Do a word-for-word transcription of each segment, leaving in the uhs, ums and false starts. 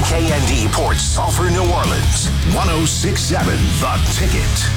K N D Port Sulphur, New Orleans. one oh six point seven The Ticket.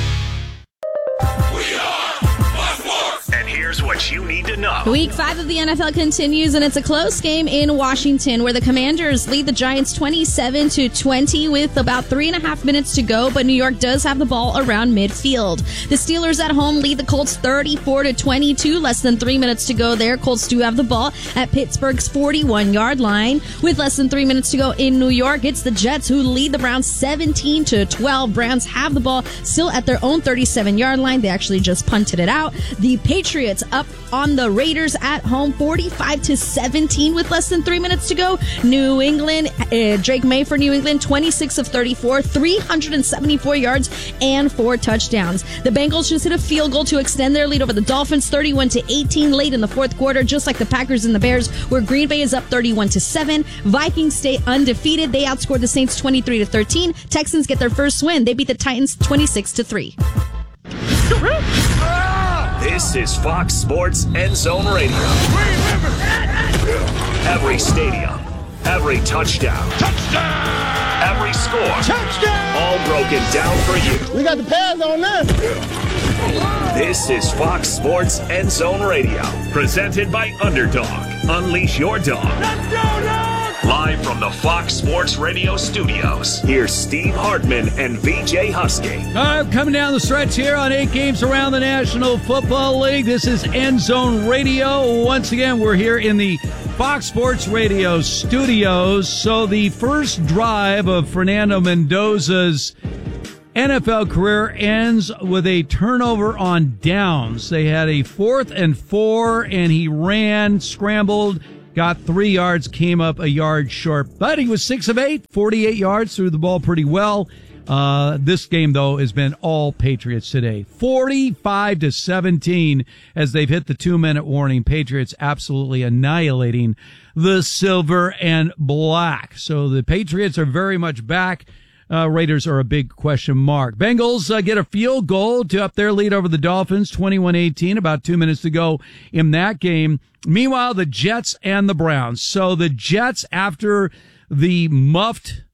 We are Fox Sports. And here's what you need to know. Week five of the N F L continues, and it's a close game in Washington where the Commanders lead the Giants twenty-seven to twenty with about three and a half minutes to go, but New York does have the ball around midfield. The Steelers at home lead the Colts thirty-four to twenty-two, less than three minutes to go there. Colts do have the ball at Pittsburgh's forty-one-yard line. With less than three minutes to go in New York, it's the Jets who lead the Browns seventeen to twelve. Browns have the ball still at their own thirty-seven-yard line. They actually just punted it out. The Patriots up on the Raiders at home forty-five to seventeen with less than three minutes to go. New England, uh, Drake May for New England, twenty-six of thirty-four, three hundred seventy-four yards and four touchdowns. The Bengals just hit a field goal to extend their lead over the Dolphins thirty-one to eighteen late in the fourth quarter, just like the Packers and the Bears, where Green Bay is up thirty-one to seven. Vikings stay undefeated. They outscored the Saints twenty-three to thirteen. Texans get their first win. They beat the Titans twenty-six to three. This is Fox Sports End Zone Radio. Every stadium, every touchdown, touchdown, every score, touchdown, all broken down for you. We got the pads on now. This is Fox Sports End Zone Radio, presented by Underdog. Unleash your dog. Let's go, dog! Live from the Fox Sports Radio studios, here's Steve Hartman and V J Husky. All right, coming down the stretch here on eight games around the National Football League. This is End Zone Radio. Once again, we're here in the Fox Sports Radio studios. So the first drive of Fernando Mendoza's N F L career ends with a turnover on downs. They had a fourth and four, and he ran, scrambled, got three yards, came up a yard short. But he was six of eight, forty-eight yards, threw the ball pretty well. Uh, this game, though, has been all Patriots today. forty-five to seventeen as they've hit the two-minute warning. Patriots absolutely annihilating the silver and black. So the Patriots are very much back. Uh, Raiders are a big question mark. Bengals uh, get a field goal to up their lead over the Dolphins, twenty-one eighteen, about two minutes to go in that game. Meanwhile, the Jets and the Browns. So the Jets, after the muffed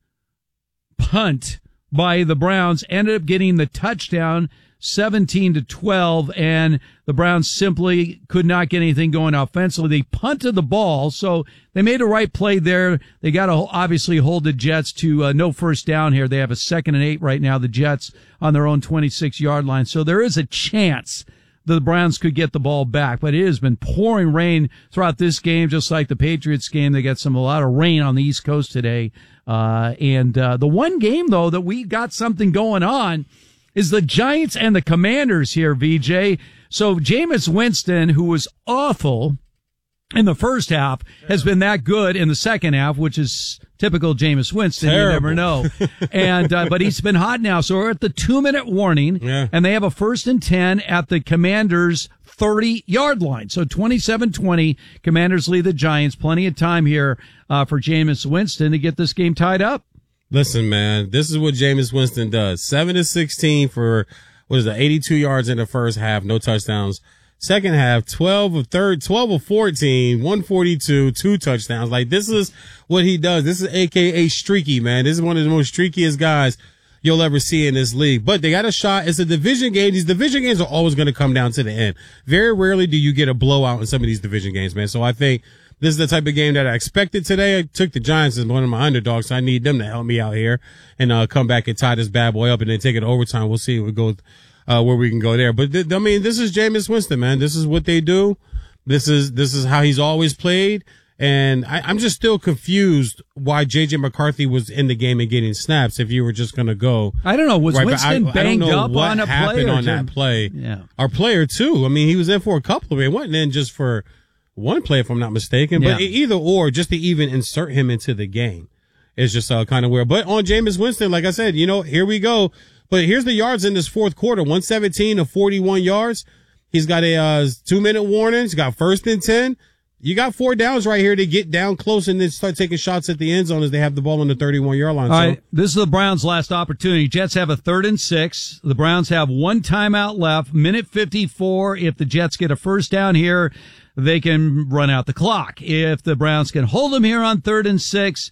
punt by the Browns, ended up getting the touchdown, seventeen to twelve, and the Browns simply could not get anything going offensively. They punted the ball, so they made a right play there. They got to obviously hold the Jets to uh, no first down here. They have a second and eight right now, the Jets, on their own twenty-six-yard line. So there is a chance the Browns could get the ball back, but it has been pouring rain throughout this game, just like the Patriots game. They got some a lot of rain on the East Coast today. Uh, and uh, the one game, though, that we got something going on is the Giants and the Commanders here, V J. So Jameis Winston, who was awful in the first half, has been that good in the second half, which is typical Jameis Winston. Terrible. You never know. And uh, but he's been hot now. So we're at the two-minute warning, yeah. And they have a first and ten at the Commanders' thirty-yard line. So twenty-seven twenty, Commanders lead the Giants. Plenty of time here uh, for Jameis Winston to get this game tied up. Listen, man, this is what Jameis Winston does. seven to sixteen for, what is it, eighty-two yards in the first half, no touchdowns. Second half, twelve of third, twelve of fourteen, one forty-two, two touchdowns. Like, this is what he does. This is A K A streaky, man. This is one of the most streakiest guys you'll ever see in this league. But they got a shot. It's a division game. These division games are always going to come down to the end. Very rarely do you get a blowout in some of these division games, man. So I think this is the type of game that I expected today. I took the Giants as one of my underdogs, so I need them to help me out here and uh come back and tie this bad boy up and then take it to overtime. We'll see if we go uh where we can go there. But th- I mean, this is Jameis Winston, man. This is what they do. This is this is how he's always played. And I, I'm just still confused why J J McCarthy was in the game and getting snaps if you were just going to go. I don't know. Was right, Winston I, banged I don't know up what on a happened play? on that play? Yeah. Our player, too. I mean, he was in for a couple of it. It wasn't in just for one play, if I'm not mistaken. But yeah. Either or, just to even insert him into the game is just uh, kind of weird. But on Jameis Winston, like I said, you know, here we go. But here's the yards in this fourth quarter, one seventeen to forty-one yards. He's got a uh, two-minute warning. He's got first and ten. You got four downs right here to get down close and then start taking shots at the end zone as they have the ball on the thirty-one-yard line. All so. right, this is the Browns' last opportunity. Jets have a third and six. The Browns have one timeout left, minute fifty-four. If the Jets get a first down here, they can run out the clock. If the Browns can hold them here on third and six,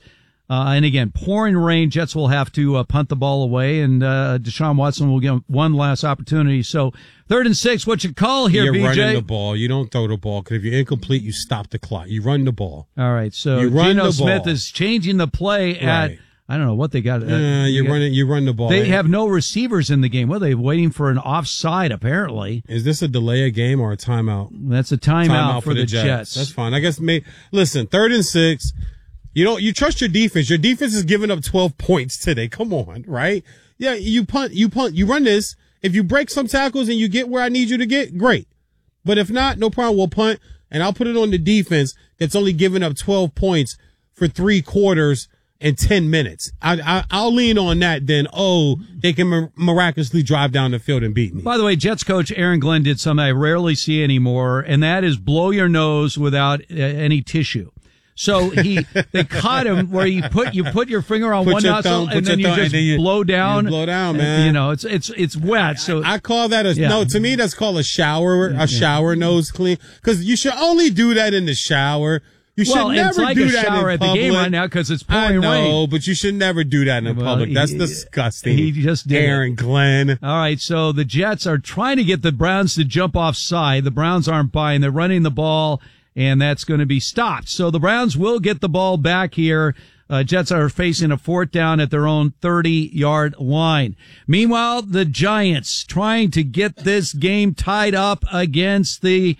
Uh, and again, pouring rain. Jets will have to uh, punt the ball away, and uh, Deshaun Watson will get one last opportunity. So third and six, what you call here, You're B J? You're running the ball. You don't throw the ball, because if you're incomplete, you stop the clock. You run the ball. All right, so you run Geno the Smith ball. is changing the play at, Right. I don't know what they got. Uh, Uh, you got- run it. You run the ball. They have no receivers in the game. What are they waiting for an offside, apparently? Is this a delay of game or a timeout? That's a timeout, Timeout for, the Jets. Jets. That's fine. I guess. May, listen, third and six. You don't. You trust your defense. Your defense is giving up twelve points today. Come on, right? Yeah, you punt. You punt. You run this. If you break some tackles and you get where I need you to get, great. But if not, no problem. We'll punt, and I'll put it on the defense that's only giving up twelve points for three quarters and ten minutes. I, I, I'll lean on that. Then, oh, they can mir- miraculously drive down the field and beat me. By the way, Jets coach Aaron Glenn did something I rarely see anymore, and that is blow your nose without uh, any tissue. So he, they caught him where you put you put your finger on Put one your nostril thumb- and put then you your thumb- just and then you- blow down. you blow down, And, man. You know, it's it's it's wet. So I call that a Yeah. no. To me, that's called a shower, a shower nose clean. Because you should only do that in the shower. You should well, never it's like do a that shower in at the public. game right now because it's I pouring know, rain. but you should never do that in Well, public. That's he- disgusting. he just did it. Aaron Glenn. All right, so the Jets are trying to get the Browns to jump offside. The Browns aren't buying. They're running the ball, and that's going to be stopped. So the Browns will get the ball back here. Uh, Jets are facing a fourth down at their own thirty-yard line. Meanwhile, the Giants trying to get this game tied up against the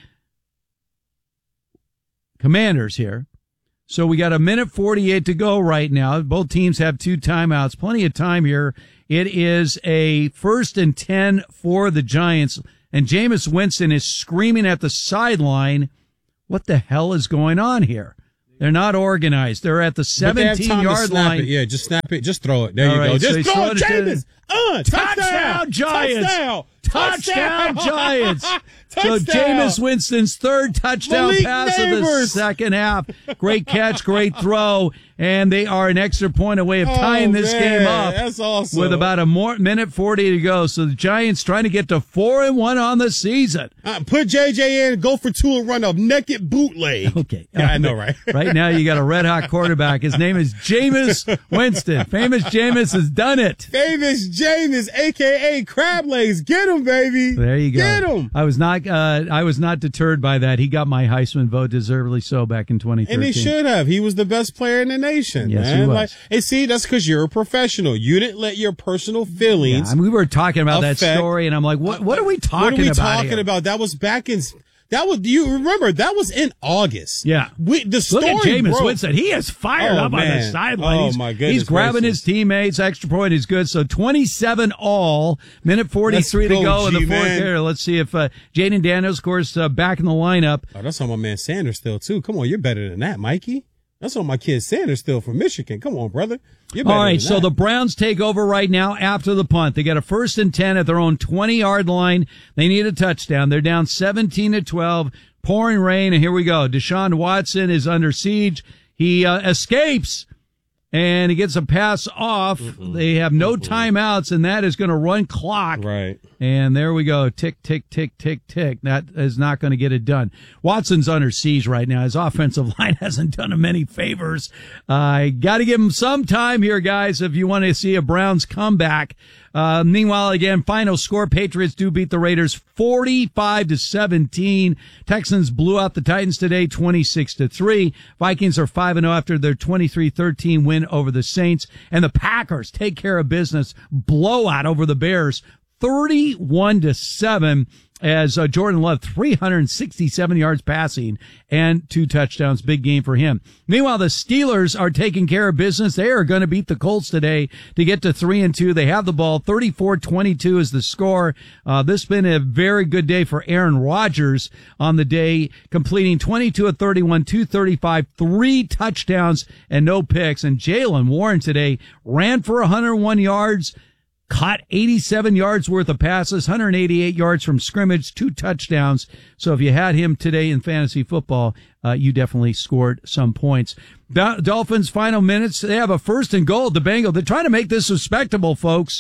Commanders here. So we got a minute forty-eight to go right now. Both teams have two timeouts. Plenty of time here. It is a first and ten for the Giants, and Jameis Winston is screaming at the sideline. What the hell is going on here? They're not organized. They're at the seventeen-yard line. It. Yeah, just snap it. Just throw it. There All you right, go. so Just he's throw it, throwing it to- Jameis. Uh, Touchdown, touchdown, Giants. Touchdown, Touchdown, Giants. So Touchdown. Jameis Winston's third touchdown Malik pass of the Neighbors. second half. Great catch, great throw. And they are an extra point away of Oh, tying this man, game up. that's awesome. With about a more minute forty to go. So the Giants trying to get to four and one on the season. Uh, put J J in, go for two and run a naked bootleg. Okay. Yeah, I know, right? Right now you got a red hot quarterback. His name is Jameis Winston. Famous Jameis has done it. Famous Jameis, a k a. Crab Legs. Get him, baby. There you go. Get him. I was not. Uh, I was not deterred by that. He got my Heisman vote, deservedly so, back in twenty thirteen. And he should have. He was the best player in the nation, Yes, man. he was. Like, and see, that's because you're a professional. You didn't let your personal feelings. Yeah, I mean, we were talking about that affect- story, and I'm like, what? What are we talking What are we about? talking here? about? That was back in. That was. You remember that was in August. Yeah. We, the story Look at Jameis broke. Winston. He is fired Oh, up on the man. sideline. Oh, He's- my goodness He's grabbing gracious. his teammates. Extra point is good. So twenty-seven all. Minute forty-three Let's to go, go in the fourth G-Man. quarter. Let's see if uh, Jaden Daniels, of course, uh, back in the lineup. Oh, that's on my man Sanders still too. Come on, you're better than that, Mikey. That's on my kid Sanders still from Michigan. Come on, brother. You're better All right, than so that. the Browns take over right now after the punt. They got a first and ten at their own twenty-yard line. They need a touchdown. They're down seventeen to twelve. Pouring rain, and here we go. Deshaun Watson is under siege. He uh, escapes, and he gets a pass off. Mm-mm. They have no Mm-mm. timeouts, and that is going to run clock. Right. And there we go. Tick, tick, tick, tick, tick. That is not going to get it done. Watson's under siege right now. His offensive line hasn't done him any favors. I uh, got to give him some time here, guys, if you want to see a Browns comeback. Uh, meanwhile, again, final score, Patriots do beat the Raiders forty-five to seventeen. Texans blew out the Titans today, twenty-six to three. Vikings are five and oh after their twenty-three thirteen win over the Saints. And the Packers take care of business, blowout over the Bears, thirty-one to seven. As uh, Jordan Love, three hundred sixty-seven yards passing and two touchdowns. Big game for him. Meanwhile, the Steelers are taking care of business. They are going to beat the Colts today to get to three and two. They have the ball. thirty-four twenty-two is the score. Uh, this has been a very good day for Aaron Rodgers on the day, completing twenty-two of thirty-one, two thirty-five, three touchdowns and no picks. And Jaylen Warren today ran for one hundred one yards. Caught eighty-seven yards worth of passes, one hundred eighty-eight yards from scrimmage, two touchdowns. So if you had him today in fantasy football, uh, you definitely scored some points. Do- Dolphins final minutes. They have a first and goal at the Bengals. They're trying to make this respectable, folks.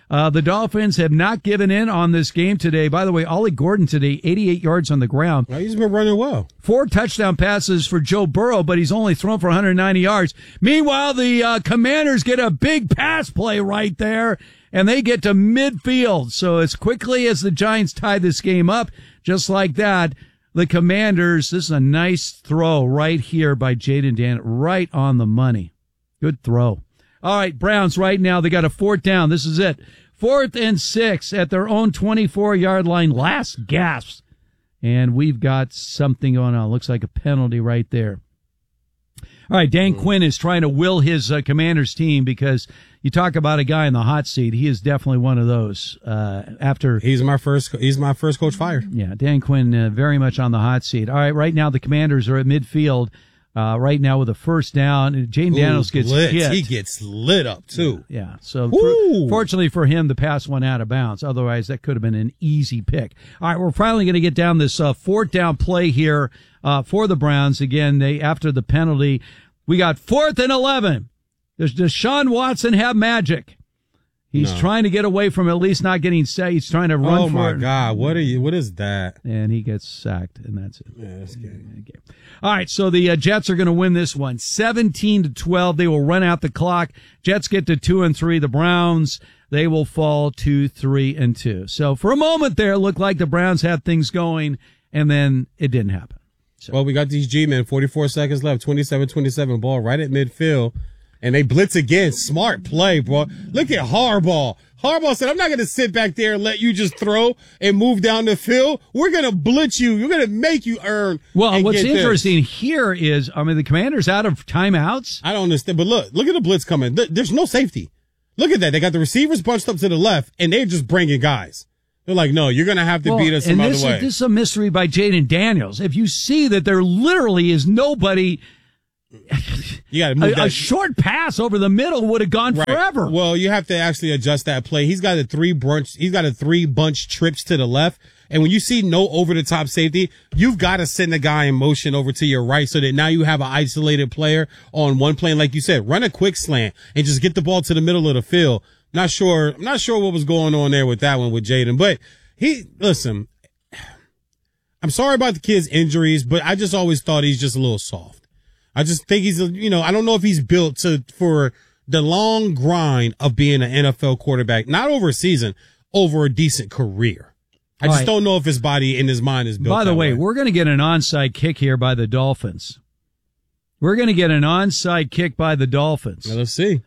Uh, the Dolphins have not given in on this game today. By the way, Ollie Gordon today, eighty-eight yards on the ground. Well, he's been running well. Four touchdown passes for Joe Burrow, but he's only thrown for one hundred ninety yards. Meanwhile, the uh, Commanders get a big pass play right there, and they get to midfield. So as quickly as the Giants tie this game up, just like that, the Commanders, this is a nice throw right here by Jaden Daniels, right on the money. Good throw. All right, Browns right now, they got a fourth down. This is it. Fourth and six at their own twenty-four-yard line. Last gasps. And we've got something going on. Looks like a penalty right there. All right, Dan mm. Quinn is trying to will his uh, Commanders team because you talk about a guy in the hot seat. He is definitely one of those. Uh, after he's my first, he's my first coach fired. Yeah, Dan Quinn uh, very much on the hot seat. All right, right now the Commanders are at midfield. Uh, right now with a first down, Jaden Daniels gets lit. hit. He gets lit up too. Yeah. yeah. So for, fortunately for him, the pass went out of bounds. Otherwise, that could have been an easy pick. All right, we're finally going to get down this uh, fourth down play here uh, for the Browns. Again, they after the penalty, we got fourth and eleven. Does Deshaun Watson have magic? He's no. trying to get away from at least not getting sacked. He's trying to run oh for my it. God, what are you? What is that? And he gets sacked, and that's it. Yeah, that's good. Okay. All right, so the uh, Jets are going to win this one, seventeen to twelve. They will run out the clock. Jets get to two and three. The Browns, they will fall to three and two. So for a moment there, it looked like the Browns had things going, and then it didn't happen. So. Well, we got these G-men. Forty-four seconds left. twenty-seven twenty-seven ball right at midfield. And they blitz again. Smart play, bro. Look at Harbaugh. Harbaugh said, I'm not going to sit back there and let you just throw and move down the field. We're going to blitz you. We're going to make you earn. Well, what's interesting this. here is, I mean, the Commanders out of timeouts. I don't understand. But look, look at the blitz coming. There's no safety. Look at that. They got the receivers bunched up to the left, and they're just bringing guys. They're like, no, you're going to have to well, beat us some other this way. Is, this is a mystery by Jaden Daniels. If you see that there literally is nobody... You gotta move a, that. a short pass over the middle would have gone right. forever. Well, you have to actually adjust that play. He's got a three bunch. He's got a three bunch trips to the left, and when you see no over the top safety, you've got to send the guy in motion over to your right so that now you have an isolated player on one plane. Like you said, run a quick slant and just get the ball to the middle of the field. Not sure. I'm not sure what was going on there with that one with Jaden, but he listen. I'm sorry about the kid's injuries, but I just always thought he's just a little soft. I just think he's, you know, I don't know if he's built to, for the long grind of being an N F L quarterback, not over a season, over a decent career. I All just right. don't know if his body and his mind is built By the that way, way. we're going to get an onside kick here by the Dolphins. We're going to get an onside kick by the Dolphins. Well, let's see.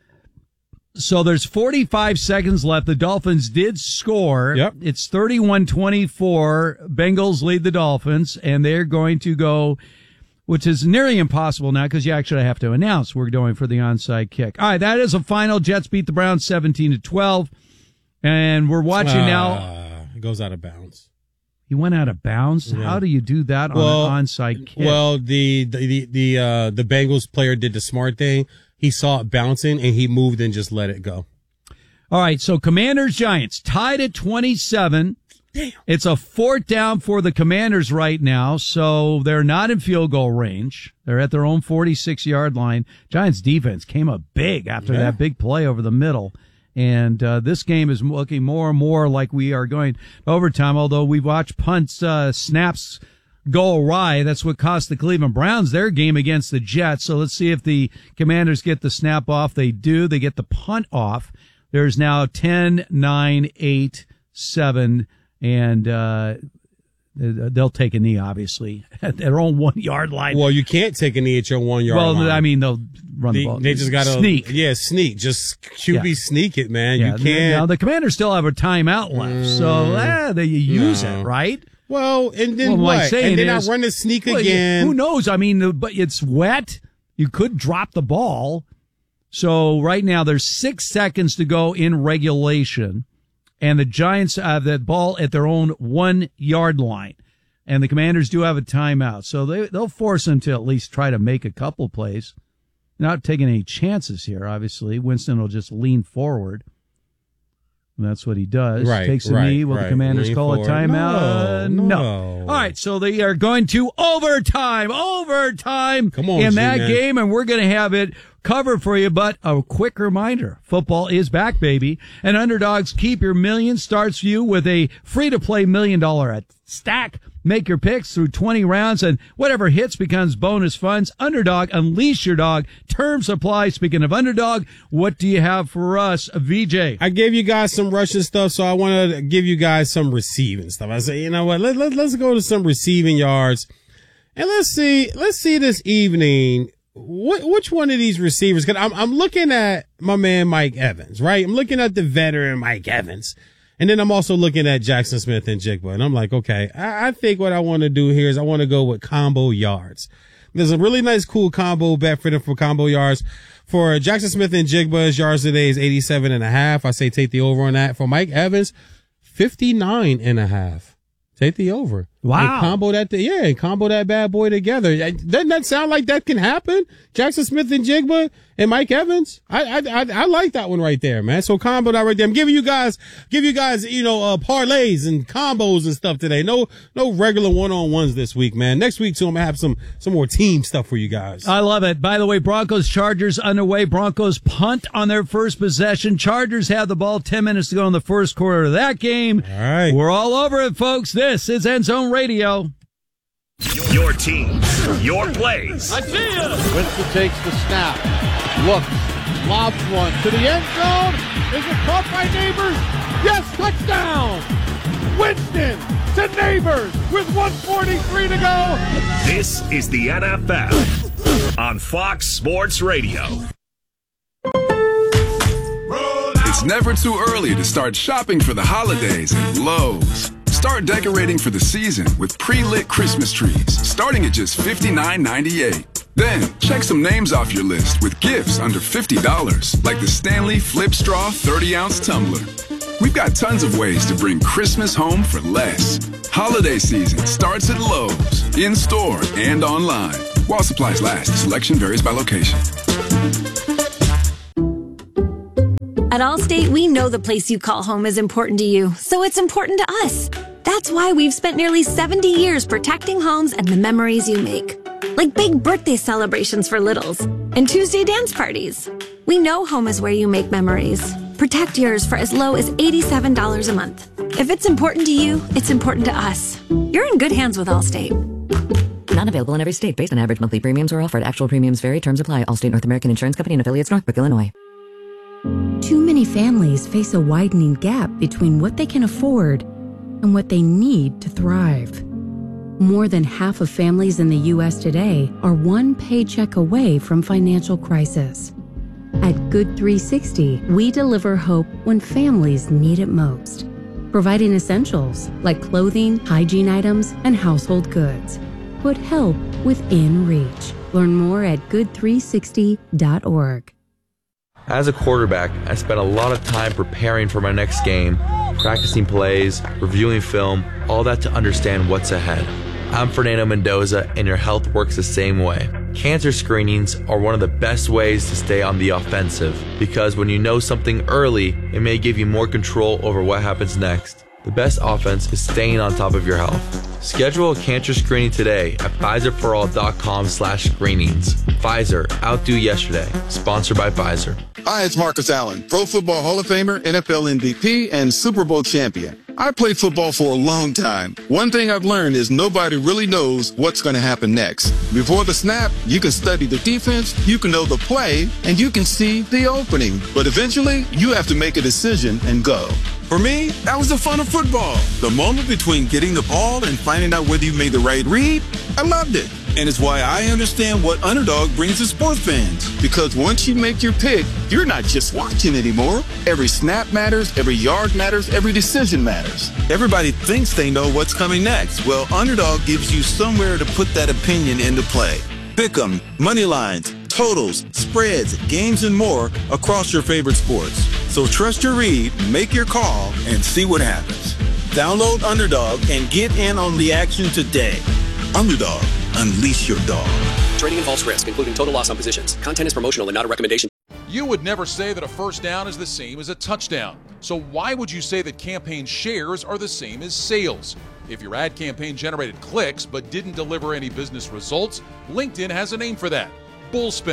So there's forty-five seconds left. The Dolphins did score. Yep. It's thirty-one twenty-four. Bengals lead the Dolphins, and they're going to go, which is nearly impossible now because you actually have to announce we're going for the onside kick. All right, that is a final. Jets beat the Browns seventeen to twelve, and we're watching uh, now. It goes out of bounds. He went out of bounds. Yeah. How do you do that well, on an onside kick? Well, the the the the, uh, the Bengals player did the smart thing. He saw it bouncing and he moved and just let it go. All right, so Commanders Giants tied at twenty-seven. Damn. It's a fourth down for the Commanders right now, so they're not in field goal range. They're at their own forty-six-yard line. Giants defense came up big after yeah. that big play over the middle. And uh, this game is looking more and more like we are going overtime, although we've watched punts, uh, snaps go awry. That's what cost the Cleveland Browns their game against the Jets. So let's see if the Commanders get the snap off. They do. They get the punt off. There's now ten, nine, eight, seven, and uh they'll take a knee, obviously, at their own one-yard line. Well, you can't take a knee at your one-yard well, line. Well, I mean, they'll run they, the ball. They just got to sneak. Yeah, sneak. Just Q B yeah. sneak it, man. Yeah, you can't. Now, the Commanders still have a timeout left, mm, so eh, they use no. it, right? Well, and then well, what? what And then is, I run the sneak well, again. Who knows? I mean, but it's wet. You could drop the ball. So right now there's six seconds to go in regulation, and the Giants have that ball at their own one-yard line. And the Commanders do have a timeout, so they, they'll force them to at least try to make a couple plays. Not taking any chances here, obviously. Winston will just lean forward. And that's what he does. Right, Takes a right, knee. Will right. the Commanders Lean call forward. a timeout? No, no. no. All right, so they are going to overtime, overtime Come on, in that G-man. game, and we're going to have it covered for you, but a quick reminder, football is back, baby. And Underdogs Keep Your Million starts you with a free-to-play million dollar stack. Make your picks through twenty rounds, and whatever hits becomes bonus funds. Underdog, unleash your dog. Terms apply. Speaking of Underdog, what do you have for us, V J? I gave you guys some rushing stuff, so I want to give you guys some receiving stuff. I say, you know what? Let, let, let's go to some receiving yards, and let's see. Let's see this evening. What, which one of these receivers? Cause I'm, I'm looking at my man Mike Evans, right? I'm looking at the veteran Mike Evans. And then I'm also looking at Jackson Smith and Jigba. And I'm like, okay, I, I think what I want to do here is I want to go with combo yards. There's a really nice, cool combo bet for them for combo yards. For Jackson Smith and Jigba's yards today is eighty-seven and a half. I say take the over on that. For Mike Evans, fifty-nine and a half. Take the over. Wow. And combo that, to, yeah, and combo that bad boy together. Doesn't that sound like that can happen? Jackson Smith and Jigba and Mike Evans? I, I, I, I like that one right there, man. So combo that right there. I'm giving you guys, give you guys, you know, uh, parlays and combos and stuff today. No, no regular one-on-ones this week, man. Next week, too, I'm gonna have some, some more team stuff for you guys. I love it. By the way, Broncos Chargers underway. Broncos punt on their first possession. Chargers have the ball ten minutes to go in the first quarter of that game. All right. We're all over it, folks. This is End Zone Radio. Your team, your plays. I see ya. Winston takes the snap, looks, lobs one to the end zone. Is it caught by Neighbors? Yes, touchdown! Winston to Neighbors with one forty-three to go. This is the N F L on Fox Sports Radio. It's never too early to start shopping for the holidays at Lowe's. Start decorating for the season with pre-lit Christmas trees, starting at just fifty-nine ninety-eight. Then, check some names off your list with gifts under fifty dollars, like the Stanley Flip Straw thirty ounce tumbler. We've got tons of ways to bring Christmas home for less. Holiday season starts at Lowe's, in-store and online. While supplies last, selection varies by location. At Allstate, we know the place you call home is important to you, so it's important to us. That's why we've spent nearly seventy years protecting homes and the memories you make. Like big birthday celebrations for littles and Tuesday dance parties. We know home is where you make memories. Protect yours for as low as eighty-seven dollars a month. If it's important to you, it's important to us. You're in good hands with Allstate. Not available in every state. Based on average monthly premiums or offered. Actual premiums vary. Terms apply. Allstate North American Insurance Company and affiliates, Northbrook, Illinois. Too many families face a widening gap between what they can afford and what they need to thrive. More than half of families in the U S today are one paycheck away from financial crisis. At Good three sixty, we deliver hope when families need it most, providing essentials like clothing, hygiene items, and household goods. Put help within reach. Learn more at good three sixty dot org. As a quarterback, I spent a lot of time preparing for my next game, practicing plays, reviewing film, all that to understand what's ahead. I'm Fernando Mendoza, and your health works the same way. Cancer screenings are one of the best ways to stay on the offensive, because when you know something early, it may give you more control over what happens next. The best offense is staying on top of your health. Schedule a cancer screening today at Pfizerforall.com slash screenings. Pfizer, outdo yesterday. Sponsored by Pfizer. Hi, it's Marcus Allen, Pro Football Hall of Famer, N F L M V P, and Super Bowl champion. I played football for a long time. One thing I've learned is nobody really knows what's going to happen next. Before the snap, you can study the defense, you can know the play, and you can see the opening. But eventually, you have to make a decision and go. For me, that was the fun of football. The moment between getting the ball and finding out whether you made the right read, I loved it. And it's why I understand what Underdog brings to sports fans. Because once you make your pick, you're not just watching anymore. Every snap matters, every yard matters, every decision matters. Everybody thinks they know what's coming next. Well, Underdog gives you somewhere to put that opinion into play. Pick 'em, money lines, totals, spreads, games, and more across your favorite sports. So trust your read, make your call, and see what happens. Download Underdog and get in on the action today. Underdog, unleash your dog. Trading involves risk, including total loss on positions. Content is promotional and not a recommendation. You would never say that a first down is the same as a touchdown. So why would you say that campaign shares are the same as sales? If your ad campaign generated clicks but didn't deliver any business results, LinkedIn has a name for that: bullspin.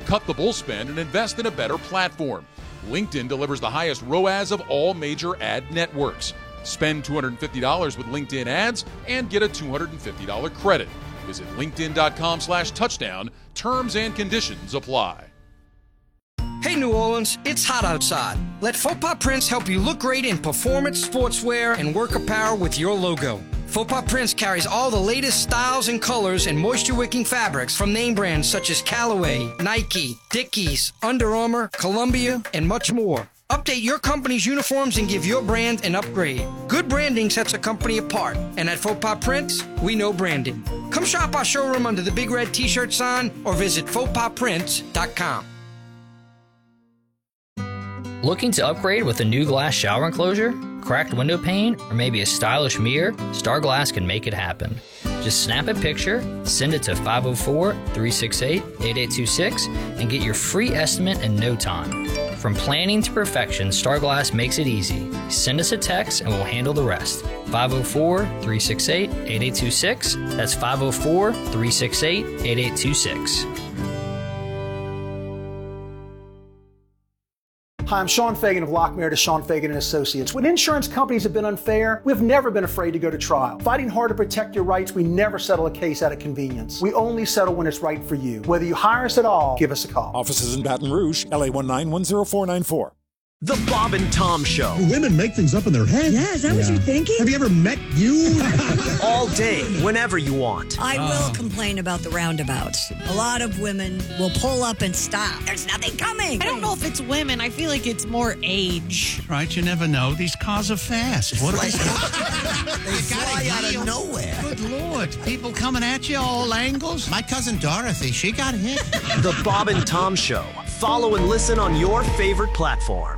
Cut the bull spend and invest in a better platform. LinkedIn delivers the highest R O A S of all major ad networks. Spend two hundred fifty dollars with LinkedIn ads and get a two hundred fifty dollars credit. Visit linkedin.com slash touchdown. Terms and conditions apply. Hey New Orleans, it's hot outside. Let Faux Pas Prints help you look great in performance, sportswear, and work apparel with your logo. Faux Pas Prints carries all the latest styles and colors and moisture-wicking fabrics from name brands such as Callaway, Nike, Dickies, Under Armour, Columbia, and much more. Update your company's uniforms and give your brand an upgrade. Good branding sets a company apart, and at Faux Pas Prints, we know branding. Come shop our showroom under the big red t-shirt sign or visit faux pas prints dot com. Looking to upgrade with a new glass shower enclosure, cracked window pane, or maybe a stylish mirror? Star Glass can make it happen. Just snap a picture, send it to five oh four, three six eight, eight eight two six, and get your free estimate in no time. From planning to perfection, Star Glass makes it easy. Send us a text and we'll handle the rest. five oh four, three six eight, eight eight two six. That's five oh four, three six eight, eight eight two six. Hi, I'm Sean Fagan of Lockmeyer to Sean Fagan and Associates. When insurance companies have been unfair, we've never been afraid to go to trial. Fighting hard to protect your rights, we never settle a case out of convenience. We only settle when it's right for you. Whether you hire us at all, give us a call. Offices in Baton Rouge, L A one nine one zero four nine four. The Bob and Tom Show. Women make things up in their head. Yeah, is that yeah. what you're thinking? Have you ever met you? All day, whenever you want. I uh. will complain about the roundabouts. A lot of women will pull up and stop. There's nothing coming. I don't know if it's women. I feel like it's more age. Right, you never know. These cars are fast. What are they? They fly out of nowhere. Good Lord. People coming at you all angles. My cousin Dorothy, she got hit. The Bob and Tom Show. Follow and listen on your favorite platform.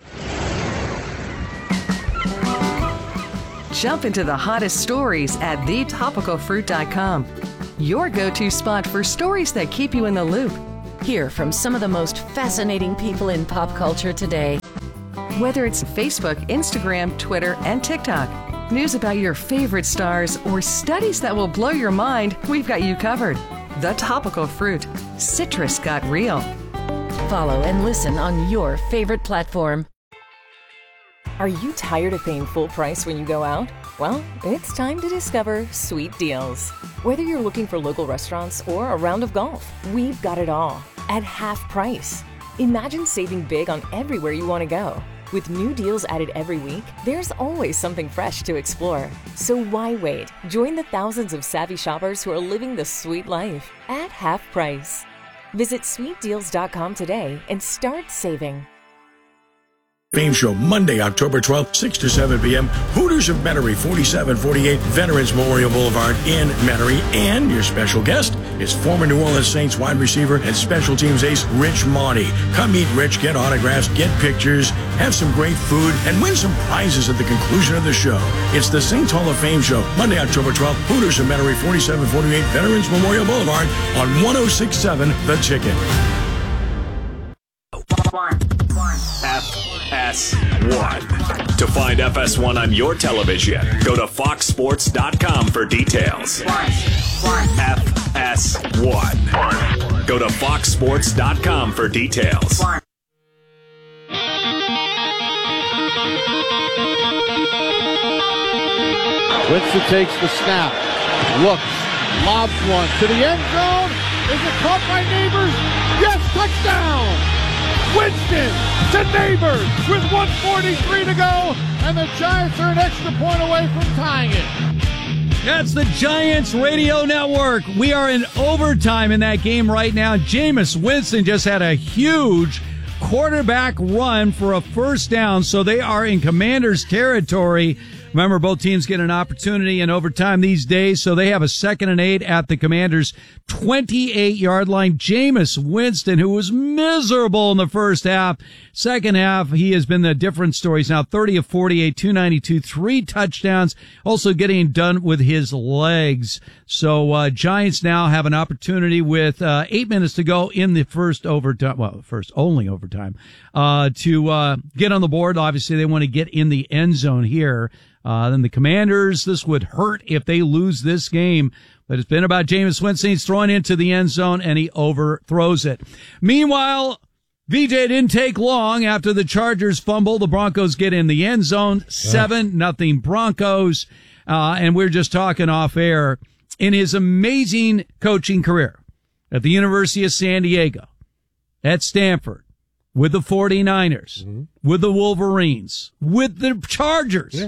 Jump into the hottest stories at the topical fruit dot com. Your go-to spot for stories that keep you in the loop. Hear from some of the most fascinating people in pop culture today. Whether it's Facebook, Instagram, Twitter, and TikTok, news about your favorite stars, or studies that will blow your mind, we've got you covered. The Topical Fruit. Citrus got real. Follow and listen on your favorite platform. Are you tired of paying full price when you go out? Well, it's time to discover Sweet Deals. Whether you're looking for local restaurants or a round of golf, we've got it all at half price. Imagine saving big on everywhere you want to go. With new deals added every week, there's always something fresh to explore. So why wait? Join the thousands of savvy shoppers who are living the sweet life at half price. Visit sweet deals dot com today and start saving. Fame Show, Monday, October twelfth, six to seven p.m. Hooters of Metairie, forty-seven forty-eight Veterans Memorial Boulevard in Metairie. And your special guest is former New Orleans Saints wide receiver and special teams ace Rich Monty. Come meet Rich, get autographs, get pictures, have some great food, and win some prizes at the conclusion of the show. It's the Saints Hall of Fame Show, Monday, October twelfth, Hooters of Metairie, forty-seven forty-eight Veterans Memorial Boulevard on one oh six point seven The Ticket. F S one. To find F S one on your television, go to fox sports dot com for details. F S one. Go to fox sports dot com for details. Winston takes the snap, looks, lobs one to the end zone. Is it caught by Neighbors? Yes, touchdown! Winston to Neighbors with one forty-three to go, and the Giants are an extra point away from tying it. That's the Giants Radio Network. We are in overtime in that game right now. Jameis Winston just had a huge quarterback run for a first down, so they are in Commanders territory. Remember, both teams get an opportunity in overtime these days, so they have a second and eight at the Commanders' twenty-eight-yard line. Jameis Winston, who was miserable in the first half, second half, he has been the different story. He's now thirty of forty-eight, two ninety-two, three touchdowns, also getting done with his legs. So uh Giants now have an opportunity with uh eight minutes to go in the first overtime, well, first only overtime, uh to uh get on the board. Obviously, they want to get in the end zone here. Uh, then the Commanders, this would hurt if they lose this game. But it's been about Jameis Winston. He's throwing into the end zone, and he overthrows it. Meanwhile, V J, didn't take long after the Chargers fumble. The Broncos get in the end zone. Seven, nothing Broncos. Uh, and we're just talking off air. In his amazing coaching career at the University of San Diego, at Stanford, with the 49ers, mm-hmm. with the Wolverines, with the Chargers. Yeah.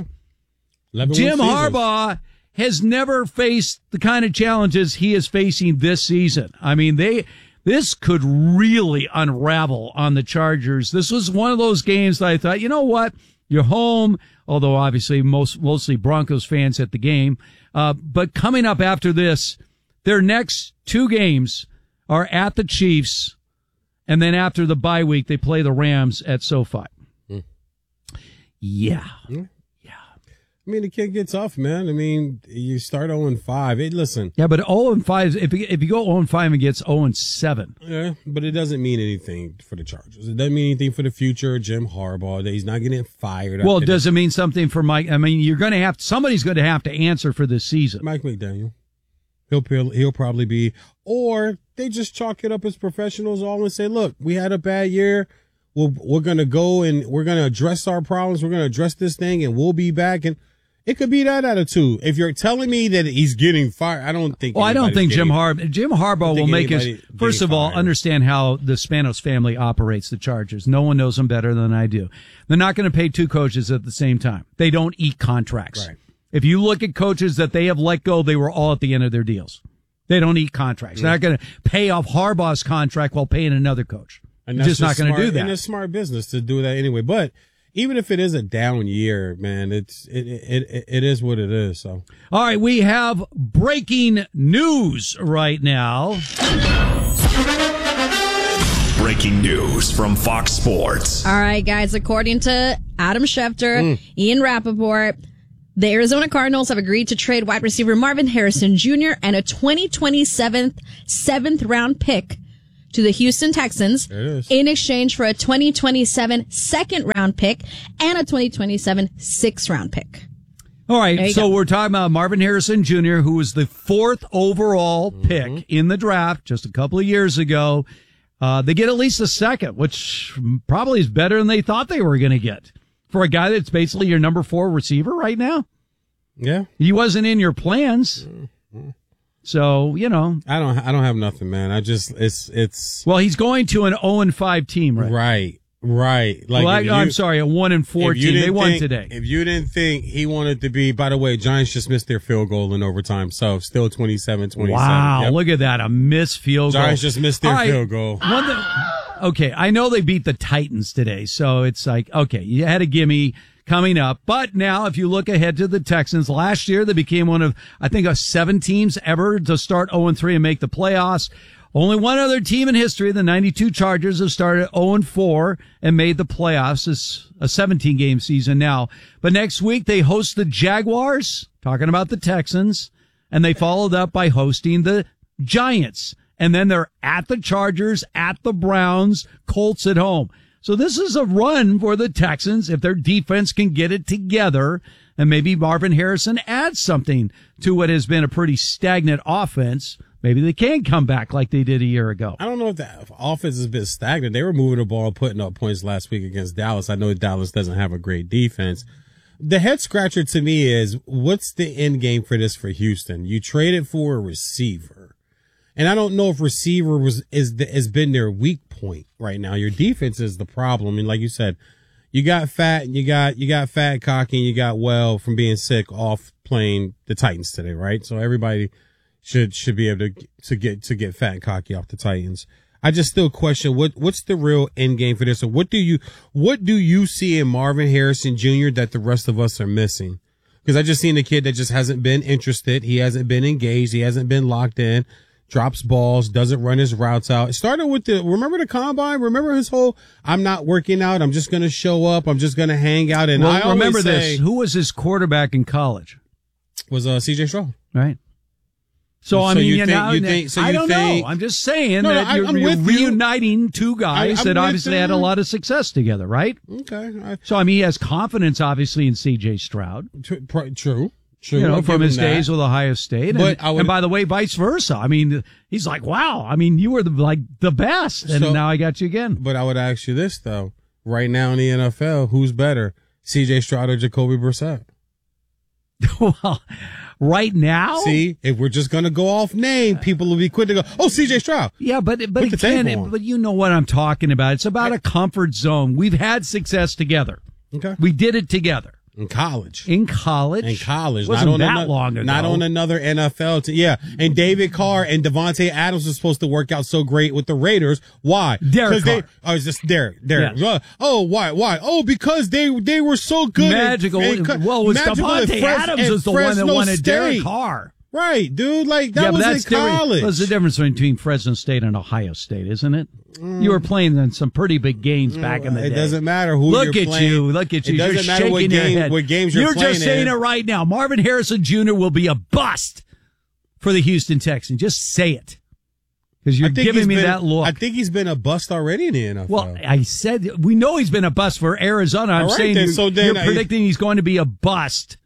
Jim Harbaugh has never faced the kind of challenges he is facing this season. I mean, they this could really unravel on the Chargers. This was one of those games that I thought, you know what? You're home, although obviously most mostly Broncos fans at the game. Uh, but coming up after this, their next two games are at the Chiefs, and then after the bye week, they play the Rams at SoFi. Mm. Yeah. Mm. I mean, the kid gets off, man. I mean, you start oh and five. Hey, listen. Yeah, but oh and five, if you, if you go oh and five and gets oh and seven. Yeah, but it doesn't mean anything for the Chargers. It doesn't mean anything for the future. Jim Harbaugh, that he's not getting fired. Well, does it mean something for Mike? I mean, you're going to have, somebody's going to have to answer for this season. Mike McDaniel. He'll, he'll probably be, or they just chalk it up as professionals all and say, look, we had a bad year. We're, we're going to go and we're going to address our problems. We're going to address this thing and we'll be back. And it could be that attitude. If you're telling me that he's getting fired, I don't think. Well, I don't think Jim Harbaugh. Jim Harbaugh will make his. First of all, understand how the Spanos family operates the Chargers. No one knows them better than I do. They're not going to pay two coaches at the same time. They don't eat contracts. Right. If you look at coaches that they have let go, they were all at the end of their deals. They don't eat contracts. Yeah. They're not going to pay off Harbaugh's contract while paying another coach. And that's just, just not going to do that. And it's smart business to do that anyway. But even if it is a down year, man, it's it, it it it is what it is. So, all right, we have breaking news right now. Breaking news from Fox Sports. All right, guys. According to Adam Schefter, mm. Ian Rappaport, the Arizona Cardinals have agreed to trade wide receiver Marvin Harrison Junior and a twenty twenty-seven seventh round pick to the Houston Texans in exchange for a twenty twenty-seven second round pick and a twenty twenty-seven sixth round pick. All right, so go. We're talking about Marvin Harrison Junior, who was the fourth overall mm-hmm. pick in the draft just a couple of years ago. Uh, they get at least a second, which probably is better than they thought they were going to get for a guy that's basically your number four receiver right now. Yeah. He wasn't in your plans. Mm-hmm. So, you know, I don't, I don't have nothing, man. I just, it's, it's. Well, he's going to an oh and five team, right? Right, right. Like, well, I, you, I'm sorry, a one and four team. They won think, today. If you didn't think he wanted to be, by the way, Giants just missed their field goal in overtime, so still twenty-seven twenty-seven. Wow, yep. Look at that, a missed field goal. Giants just missed their right, field goal. One thing, okay, I know they beat the Titans today, so it's like, okay, you had a gimme coming up. But now, if you look ahead to the Texans, last year they became one of, I think, of seven teams ever to start oh and three and make the playoffs. Only one other team in history, the ninety-two Chargers, have started oh and four and made the playoffs. It's a seventeen game season now. But next week they host the Jaguars, talking about the Texans, and they followed up by hosting the Giants. And then they're at the Chargers, at the Browns, Colts at home. So this is a run for the Texans if their defense can get it together, and maybe Marvin Harrison adds something to what has been a pretty stagnant offense. Maybe they can come back like they did a year ago. I don't know if that offense has been stagnant. They were moving the ball, putting up points last week against Dallas. I know Dallas doesn't have a great defense. The head scratcher to me is, what's the end game for this for Houston? You traded for a receiver. And I don't know if receiver was is the, has been their weak point right now. Your defense is the problem. And like you said, you got Fat and you got you got Fat, Cocky, and you got Well from being sick off playing the Titans today, right? So everybody should should be able to to get to get Fat and Cocky off the Titans. I just still question what what's the real end game for this. So what do you what do you see in Marvin Harrison Junior that the rest of us are missing? Because I just seen a kid that just hasn't been interested. He hasn't been engaged. He hasn't been locked in. Drops balls, doesn't run his routes out. It started with the, remember the combine? Remember his whole, I'm not working out. I'm just going to show up. I'm just going to hang out. And well, I remember say, this. Who was his quarterback in college? Was uh, C J Stroud. Right. So, I So mean, you you think- know, you think- so I you don't think- know. I'm just saying No, no, that I- you're, I'm you're with you. reuniting two guys I- I'm that with obviously had a you. lot of success together, right? Okay. I, So, I mean, he has confidence, obviously, in C J Stroud. tr- pr- true. True. You know, I'll from give his him that. days with Ohio State. And, But I would- and by the way, vice versa. I mean, he's like, wow, I mean, you were the, like the best. And So- now I got you again. But I would ask you this, though. Right now in the N F L, who's better, C J Stroud or Jacoby Brissett? Well, right now? See, if we're just going to go off name, people will be quick to go, oh, C J Stroud. Yeah, but but Put the tape again, on. but you know what I'm talking about. It's about a comfort zone. We've had success together. Okay. We did it together. In college. In college. In college. Wasn't not on that another, long ago. Not on another N F L team. Yeah. And David Carr and Devontae Adams was supposed to work out so great with the Raiders. Why? Derek They, Carr. oh, it's just Derek. Derek. Yes. Uh, Oh, why? Why? Oh, because they they were so good. at- Magical. at- well, it was magical at Devontae Fres- Adams at was the one that Fresno wanted Derek State. Carr. Right, dude. Like, that yeah, was but that's in college. different. What's the difference between Fresno State and Ohio State, isn't it? You were playing in some pretty big games back in the It day. doesn't matter who Look you're at playing. you. Look at you. It doesn't you're matter shaking what your game- head. what games you're playing just saying in. it right now. Marvin Harrison Junior will be a bust for the Houston Texans. Just say it. Because you're I think giving he's me been- that look. I think he's been a bust already in the N F L. Well, I said we know he's been a bust for Arizona. I'm All right, saying then. you, So then you're I- predicting he's going to be a bust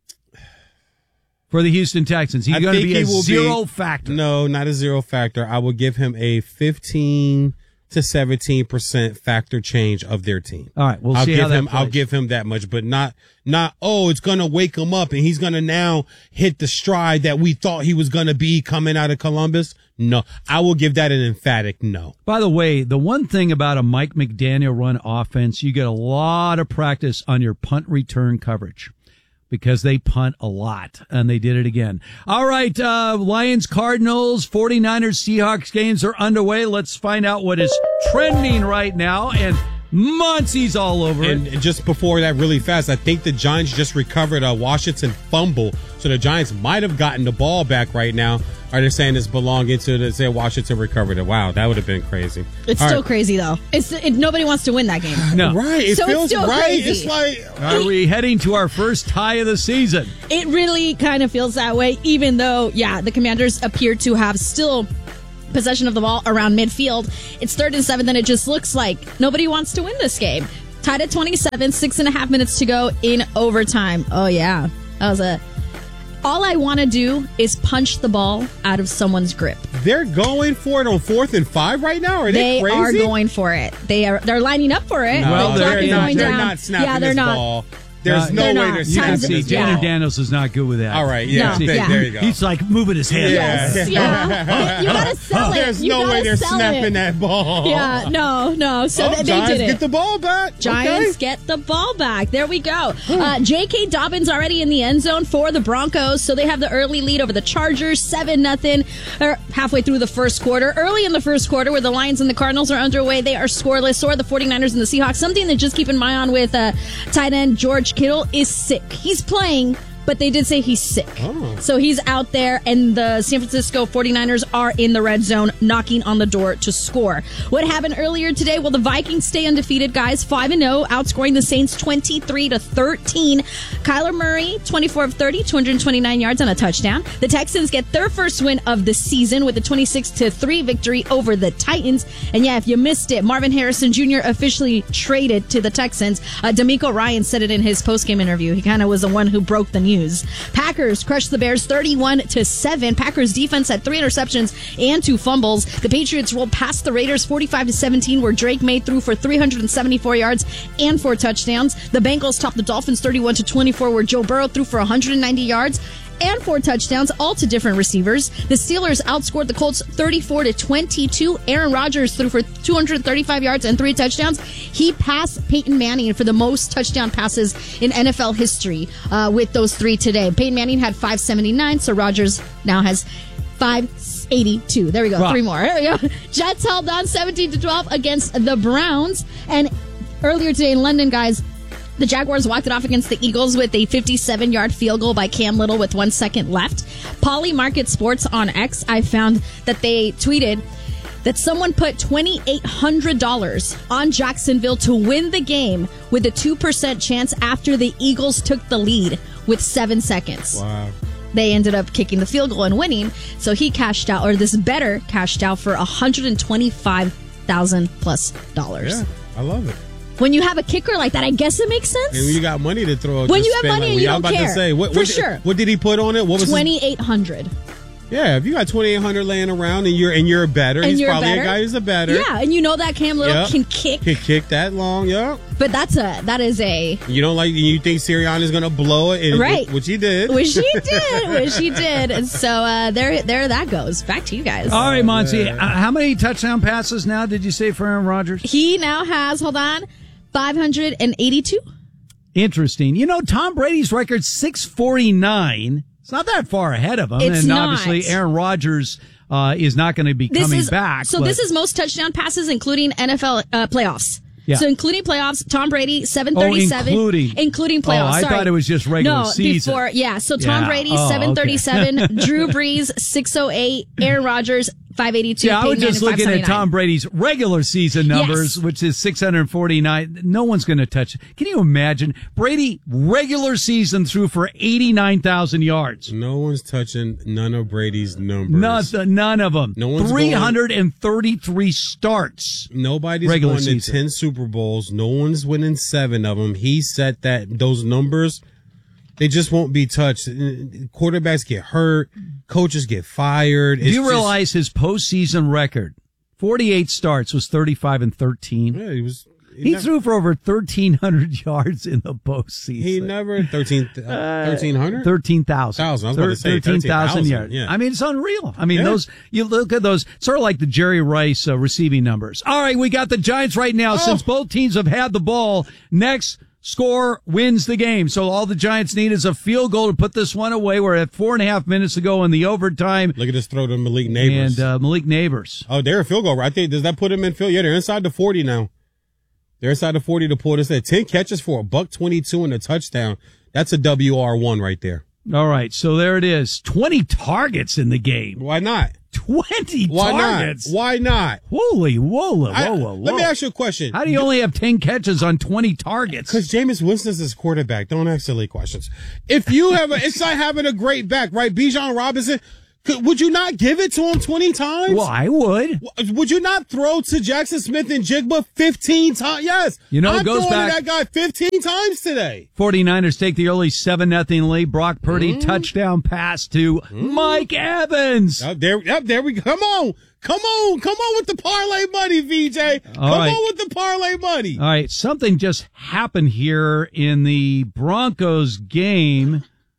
for the Houston Texans. He's I going to think be a he will zero be- factor. No, not a zero factor. I would give him a fifteen to seventeen percent factor change of their team. All right, we'll I'll see give how that him. I'll plays. give him that much, but not not. Oh, it's gonna wake him up, and he's gonna now hit the stride that we thought he was gonna be coming out of Columbus. No, I will give that an emphatic no. By the way, the one thing about a Mike McDaniel run offense, you get a lot of practice on your punt return coverage because they punt a lot, and they did it again. All right, uh, Lions, Cardinals, 49ers, Seahawks games are underway. Let's find out what is trending right now, and Muncie's all over And it. just before that, really fast, I think the Giants just recovered a Washington fumble, so the Giants might have gotten the ball back right now. Are they saying it's belonging to the say Washington recovered it? Wow, that would have been crazy. It's All still right. crazy though. It's it, nobody wants to win that game. No. Right, it So it's feels still right. crazy. It's like Are we heading to our first tie of the season? It really kind of feels that way, even though, yeah, the Commanders appear to have still possession of the ball around midfield. It's third and seven, and it just looks like nobody wants to win this game. Tied at twenty-seven, six and a half minutes to go in overtime. Oh, yeah. That was a... All I want to do is punch the ball out of someone's grip. they're going for it on fourth and five right now. Are they, They crazy? are going for it. They are. They're lining up for it. No, Well, the they're clock is not- going they're down. not snapping yeah, they're this not. ball. There's Uh, no they're way not. they're You can Times snapping see it- this Daniel ball. Daniels is not good with that. All right, yeah, No, there, yeah. there you go. He's like moving his hand. Yes, yeah. You gotta sell it. There's You no way gotta they're sell snapping it. that ball. Yeah, no, no. So Oh, they, they Giants did it. get the ball back. Giants Okay. get the ball back. There we go. Uh, J K. Dobbins already in the end zone for the Broncos, so they have the early lead over the Chargers, seven nothing. Or halfway through the first quarter, early in the first quarter, where the Lions and the Cardinals are underway, they are scoreless. So are the 49ers and the Seahawks. Something to just keep in mind on with uh, tight end George Kittle is sick. He's playing, but they did say he's sick. Oh. So he's out there, and the San Francisco 49ers are in the red zone, knocking on the door to score. What happened earlier today? Well, the Vikings stay undefeated, guys, five and oh, outscoring the Saints twenty-three to thirteen. Kyler Murray, twenty-four of thirty, two hundred twenty-nine yards on a touchdown. The Texans get their first win of the season with a twenty-six to three victory over the Titans. And yeah, if you missed it, Marvin Harrison Junior officially traded to the Texans. Uh, D'Amico Ryan said it in his postgame interview. He kind of was the one who broke the news. Packers crushed the Bears thirty-one to seven. Packers defense had three interceptions and two fumbles. The Patriots rolled past the Raiders forty-five to seventeen, where Drake May threw for three hundred seventy-four yards and four touchdowns. The Bengals topped the Dolphins thirty-one to twenty-four, where Joe Burrow threw for one hundred ninety yards and four touchdowns, all to different receivers. The Steelers outscored the Colts thirty-four to twenty-two. Aaron Rodgers threw for two hundred thirty-five yards and three touchdowns. He passed Peyton Manning for the most touchdown passes in N F L history uh, with those three today. Peyton Manning had five seventy-nine, so Rodgers now has five eighty-two. There we go. Wow. Three more. There we go. Jets held on seventeen to twelve against the Browns. And earlier today in London, guys, the Jaguars walked it off against the Eagles with a fifty-seven-yard field goal by Cam Little with one second left. Poly Market Sports on X, I found that they tweeted that someone put twenty-eight hundred dollars on Jacksonville to win the game with a two percent chance after the Eagles took the lead with seven seconds. Wow. they ended up kicking the field goal and winning. So he cashed out, or this bettor cashed out for one hundred twenty-five thousand plus dollars. Yeah, I love it. When you have a kicker like that, I guess it makes sense. And when you got money to throw, when just you have spend money like, and you I was don't about care, to say, what, for what, sure. What did he put on it? What was twenty-eight hundred? Yeah, if you got twenty-eight hundred laying around and you're and you're a better, and he's you're probably a, better. a guy who's a better. Yeah, and you know that Cam Little Yep. can kick. Can kick that long, yeah. But that's a that is a You don't like you think Sirianni's gonna blow it, and, right? Which he did. Which he did. Which he did. And so uh, there, there that goes. Back to you guys. All right, Monty. Uh, how many touchdown passes now did you say for Aaron Rodgers? He now has. Hold on, five hundred and eighty-two. Interesting. You know, Tom Brady's record six forty-nine. It's not that far ahead of him, It's and not. obviously Aaron Rodgers uh, is not going to be This coming is, back. So but- this is most touchdown passes, including N F L uh, playoffs. Yeah. So including playoffs, Tom Brady seven thirty-seven. Oh, including including playoffs. Oh, I Sorry. thought it was just regular no, season. Before, yeah. So Tom Yeah. Brady Oh, seven thirty-seven, okay. Drew Brees six oh eight, Aaron Rodgers five eighty-two. Yeah, I was Peyton just Manning, looking at five seventy-nine. Tom Brady's regular season numbers, Yes. which is six hundred forty-nine. No one's going to touch it. Can you imagine? Brady, regular season, threw for eighty-nine thousand yards. No one's touching none of Brady's numbers. None, none of them. No one's three hundred thirty-three starts. Nobody's Regular going to season. ten Super Bowls. No one's winning seven of them. He set that those numbers. They just won't be touched. Quarterbacks get hurt. Coaches get fired. Do It's you just- realize his postseason record, forty-eight starts, was thirty-five and thirteen? Yeah, he was. He, never- threw for over thirteen hundred yards in the postseason. He never thirteen thirteen hundred thirteen thousand. Thousand. I was about to say thirteen thousand yards. Yeah. I mean, it's unreal. I mean, Yeah. those, you look at those, sort of like the Jerry Rice uh, receiving numbers. All right, we got the Giants right now. Oh. Since both teams have had the ball, next score wins the game. So all the Giants need is a field goal to put this one away. We're at four and a half minutes to go in the overtime. Look at this throw to Malik Neighbors. And uh, Malik Neighbors. Oh, they're a field goal, right? I think, does that put them in field? Yeah, they're inside the forty now. They're inside the forty to pull this at ten catches for a buck twenty-two and a touchdown. That's a W R one right there. All right, so there it is. twenty targets in the game. Why not? twenty Why targets. not? Why not? Holy whoa, whoa, I- whoa, whoa. Let me ask you a question. How do you only have ten catches on twenty targets? Because Jameis Winston's his quarterback. Don't ask silly questions. If you have a, it's like having a great back, right? Bijan Robinson, could, would you not give it to him twenty times? Well, I would. Would you not throw to Jackson Smith and Jigba fifteen times? Yes. You know, it I'm goes throwing back- to that guy fifteen times today. 49ers take the early seven nothing lead. Brock Purdy Mm. touchdown pass to Mike Evans. Oh, there, yep, there we go. Come on. Come on. Come on with the parlay money, V J. Come All right. on with the parlay money. All right, something just happened here in the Broncos game.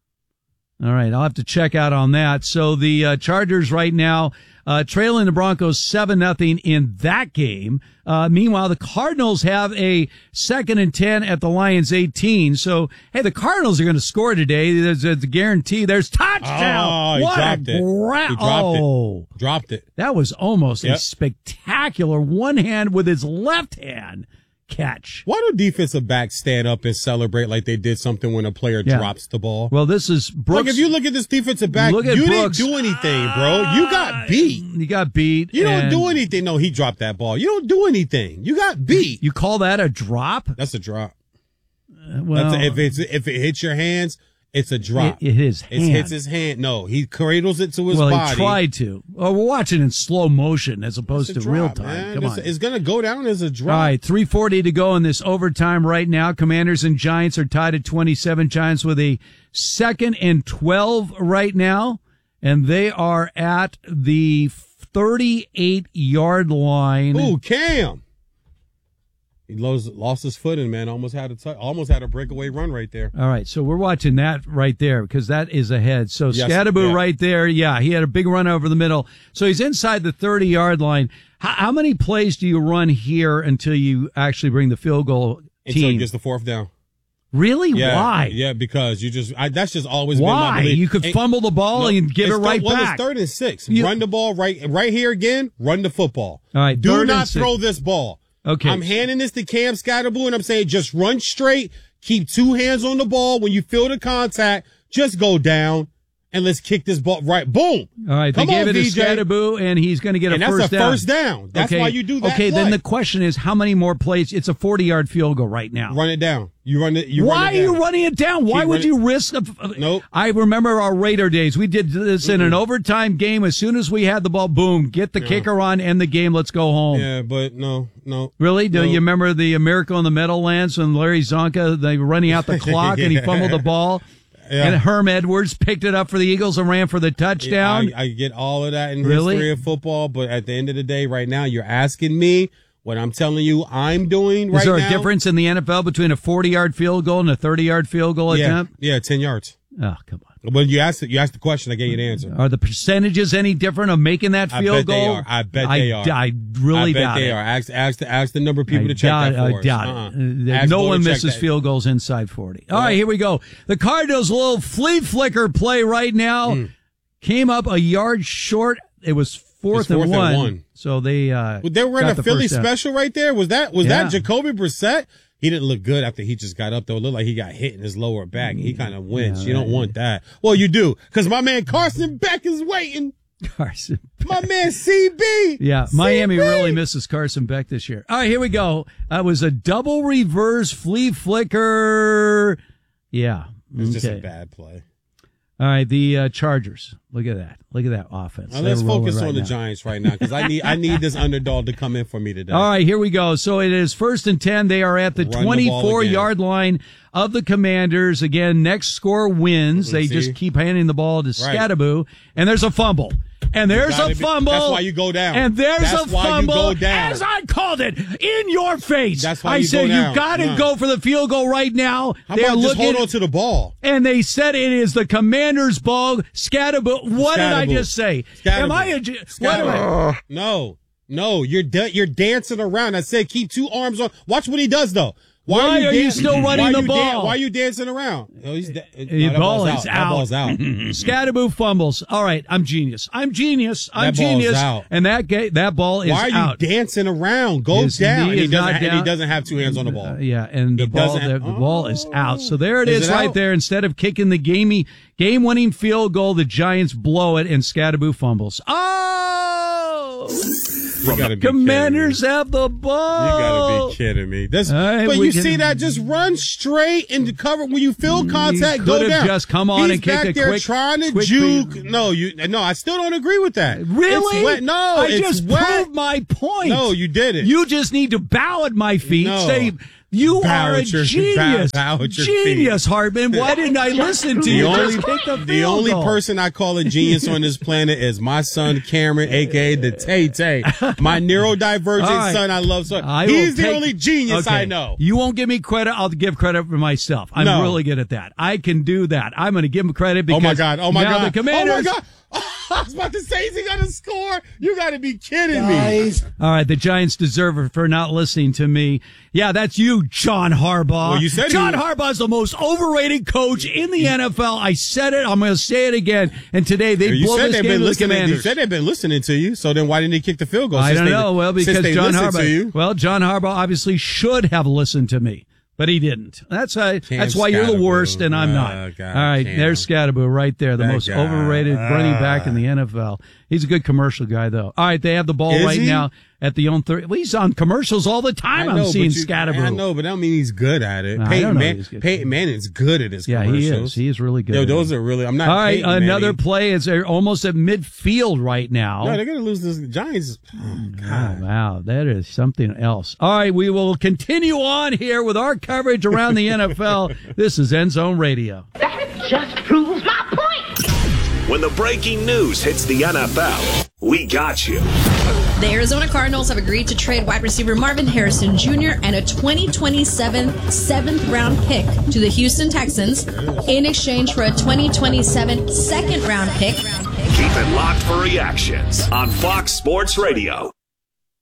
All right, I'll have to check out on that. So the uh, Chargers right now uh, trailing the Broncos seven nothing in that game. Uh, meanwhile, the Cardinals have a second and ten at the Lions eighteen. So, hey, the Cardinals are going to score today. There's a guarantee. There's touchdown. Oh, he what dropped a it. gra- He dropped oh. it. Dropped it. That was almost a Yep. spectacular one hand with his left hand catch. Why do defensive backs stand up and celebrate like they did something when a player Yeah. drops the ball? Well, this is Brooks. Like if you look at this defensive back, Look at you Brooks. didn't do anything, bro. You got beat. You got beat. You don't and do anything. No, he dropped that ball. You don't do anything. You got beat. You call that a drop? That's a drop. Uh, well, That's a, if it's if it hits your hands, it's a drop. It, it his It hand. hits his hand. No, he cradles it to his well, body. he tried to. Oh, we're watching in slow motion as opposed It's a to real drop, time. man. Come it's, on. it's gonna go down as a drop. All right, three forty to go in this overtime right now. Commanders and Giants are tied at twenty-seven. Giants with a second and twelve right now, and they are at the thirty-eight yard line. Ooh, Cam. He lost, lost his footing, man. Almost had a t- almost had a breakaway run right there. All right, so we're watching that right there because that is ahead. So Yes, Scadaboo yeah. right there, yeah, he had a big run over the middle. So he's inside the thirty yard line. How, how many plays do you run here until you actually bring the field goal Until he team? gets the fourth down. Really? Yeah, Why? Yeah, because you just I, that's just always Why? been my belief. You could And- fumble the ball No, and give it's it right third, well, back. It's third and six. You- Run the ball right right here again. Run the football. All right, Do third and not six. throw this ball. Okay. I'm handing this to Cam Scadaboo, and I'm saying just run straight. Keep two hands on the ball. When you feel the contact, just go down and let's kick this ball right. Boom. All right, Come they gave on, it V J. to Scadaboo, and he's going to get and a that's first a down. first down. That's okay. why you do that Okay, play. then the question is, how many more plays? It's a forty-yard field goal right now. Run it down. You run it. You Why run it are you down. running it down? Why Keep would running- you risk? A, Nope. I remember our Raider days. We did this in an overtime game. As soon as we had the ball, boom, get the Yeah. kicker on, end the game. Let's go home. Yeah, but no, no. Really? Do No. you remember the Miracle in the Meadowlands when Larry Zonka, they were running out the clock and he Yeah. fumbled the ball? Yeah. And Herm Edwards picked it up for the Eagles and ran for the touchdown? I, I get all of that in Really? history of football, but at the end of the day, right now, you're asking me what I'm telling you I'm doing right Is there now. a difference in the N F L between a forty-yard field goal and a thirty-yard field goal Yeah, attempt? yeah, ten yards. Oh, come on. When you asked, you asked the question, I gave you the answer. Are the percentages any different of making that I field bet goal? they are. I bet they I, are. I really I bet doubt they it. are. Ask, ask, the, ask the number of people I to check doubt, that for I us. doubt Uh-uh. it. Uh, Ask no Bo to one check misses that. field goals inside forty. All Yeah. right, here we go. The Cardinals' little flea flicker play right now Mm. came up a yard short. It was fourth, It's fourth and, and one, one. So they uh, Well, they were in got a the Philly first down. special right there. Was that was Yeah. that Jacoby Brissett? He didn't look good after he just got up, though. It looked like he got hit in his lower back. He kind of winched. Yeah, you don't right. want that. Well, you do, because my man Carson Beck is waiting. Carson. My man C B. Yeah, C B. Miami really misses Carson Beck this year. All right, here we go. That was a double reverse flea flicker. Yeah. It's just a okay. bad play. All right, the uh, Chargers. Look at that. Look at that offense. Now, let's They're rolling focus right on the now. Giants right now, because I need I need this underdog to come in for me today. All right, here we go. So it is first and ten. They are at the Run the ball twenty-four-yard line of the Commanders. Again, next score wins. They See? just keep handing the ball to Right. Scadaboo. And there's a fumble. And there's gotta a be- fumble. that's why you go down. And there's That's a why you fumble. go down. As I called it, in your face. That's why I you said go down. you got to No. go for the field goal right now. How They're about just looking, hold on to the ball? and they said it is the Commanders' ball. Scadaboo. What did I Scadaboo. just say? Scadaboo. Am I a? What am I? Scadaboo. No, no, you're da- you're dancing around. I said keep two arms on. Watch what he does though. Why are you, are you dan- still running why the you dan- ball? why are you dancing around? Oh, he's da- The no, that ball ball's is out. out. That ball's out. Scadaboo fumbles. All right, I'm genius. I'm genius. I'm That ball's genius. out. And that ga- that ball is Why are you out. dancing around? Go His down. knee And he, is doesn't not ha- and he down. doesn't have two hands on the ball. Uh, yeah, and the He ball doesn't the, have- the ball is out. So there it Is is, it right out? there. Instead of kicking the gamey game winning field goal, the Giants blow it and Scadaboo fumbles. Oh! You gotta be Commanders have the ball. You gotta be kidding me. That's, All right, but we you can- see that? Just run straight into cover when you feel contact. could Go have down. just come on He's and kicked back a there quick- trying to quick juke. feed. No, you. No, I still don't agree with that. Really? It's wet. No, I it's just wet. proved my point. No, you did it. You just need to bow at my feet. No. Say, you Bow are a at your- genius. bow- bow at your genius, Hartman. Why didn't I listen to The you? only, Just kick the, the field only goal. person I call a genius on this planet is my son Cameron, aka the Tay Tay, my neurodivergent All right. son. I love so. I He's will the take- only genius Okay. I know. You won't give me credit. I'll give credit for myself. I'm No. really good at that. I can do that. I'm going to give him credit because Oh my god! Oh my now god! the Commanders. Oh my god! I was about to say, is he gonna score? You got to be kidding me! All right, the Giants deserve it for not listening to me. Yeah, that's you, John Harbaugh. Well, you said John he- Harbaugh is the most overrated coach in the N F L. I said it. I'm going to say it again. And today they You blow said this they've game been to the listening. You Commanders. said they've been listening to you. So then, why didn't he kick the field goal? I since don't they- know. Well, since because they John listened to you? Harbaugh. Well, John Harbaugh obviously should have listened to me, but he didn't. That's uh, Cam that's why you're the Scadaboo. worst and I'm not. Oh, God, All right, Cam. there's Scadaboo right there, the That most guy. overrated running back in Ah. the N F L. He's a good commercial guy, though. All right, they have the ball Is right he? now at the own thirty. Well, he's on commercials all the time. I I'm know, seeing but you, Scadaboo. I know, but that don't mean he's good at it. No, I Peyton, don't know Man, he's good. Peyton Manning's good at his Yeah, he commercials. is. He is really good. Yo, at those it. are really. I'm not. All right, Peyton another Manning. play is they're almost at midfield right now. No, they're gonna lose this. Giants. Oh, God. Oh, wow, that is something else. All right, we will continue on here with our coverage around the N F L. This is End Zone Radio. That just proves my point. When the breaking news hits the N F L, we got you. The Arizona Cardinals have agreed to trade wide receiver Marvin Harrison Junior and a twenty twenty-seven seventh round pick to the Houston Texans in exchange for a twenty twenty-seven second round pick. Keep it locked for reactions on Fox Sports Radio.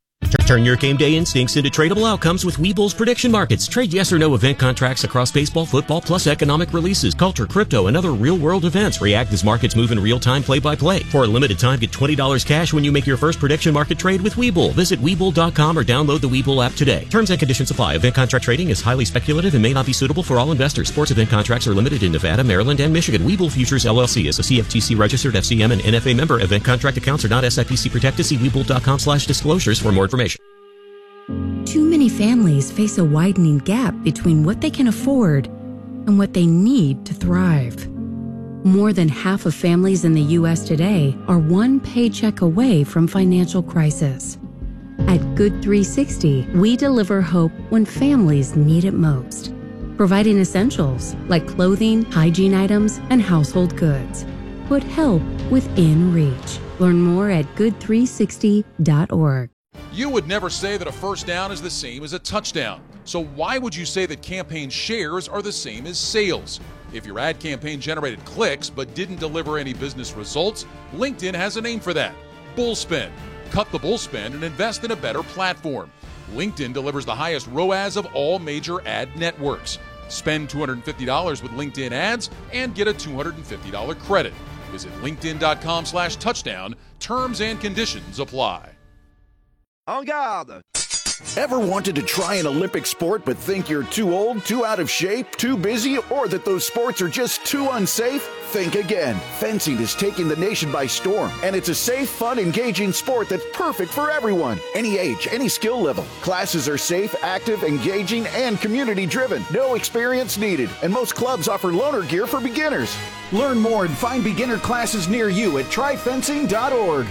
Turn your game day instincts into tradable outcomes with Webull's prediction markets. Trade yes or no event contracts across baseball, football, plus economic releases, culture, crypto, and other real-world events. React as markets move in real time, play-by-play. For a limited time, get twenty dollars cash when you make your first prediction market trade with Webull. Visit Webull dot com or download the Webull app today. Terms and conditions apply. Event contract trading is highly speculative and may not be suitable for all investors. Sports event contracts are limited in Nevada, Maryland, and Michigan. Webull Futures, L L C is a C F T C registered F C M and N F A member. Event contract accounts are not S I P C protected. See Webull dot com slash disclosures for more information. Too many families face a widening gap between what they can afford and what they need to thrive. More than half of families in the U S today are one paycheck away from financial crisis. At Good three sixty, we deliver hope when families need it most, providing essentials like clothing, hygiene items, and household goods. Put help within reach. Learn more at good three sixty dot org. You would never say that a first down is the same as a touchdown. So why would you say that campaign shares are the same as sales? If your ad campaign generated clicks but didn't deliver any business results, LinkedIn has a name for that: Bullspend. Cut the bullspend and invest in a better platform. LinkedIn delivers the highest R O A S of all major ad networks. Spend two hundred fifty dollars with LinkedIn ads and get a two hundred fifty dollars credit. Visit linkedin dot com slash touchdown. Terms and conditions apply. En garde! Ever wanted to try an Olympic sport but think you're too old, too out of shape, too busy, or that those sports are just too unsafe? Think again. Fencing is taking the nation by storm, and it's a safe, fun, engaging sport that's perfect for everyone. Any age, any skill level. Classes are safe, active, engaging, and community-driven. No experience needed, and most clubs offer loaner gear for beginners. Learn more and find beginner classes near you at try fencing dot org.